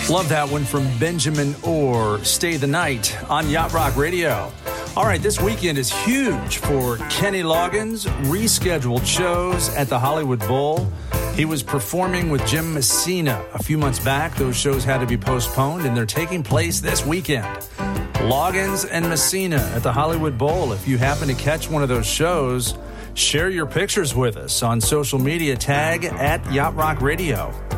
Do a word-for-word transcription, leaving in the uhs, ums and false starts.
Love that one from Benjamin Orr. Stay the Night on Yacht Rock Radio. All right, this weekend is huge for Kenny Loggins. Rescheduled shows at the Hollywood Bowl. He was performing with Jim Messina a few months back. Those shows had to be postponed, and they're taking place this weekend. Loggins and Messina at the Hollywood Bowl. If you happen to catch one of those shows, share your pictures with us on social media. Tag at Yacht Rock Radio.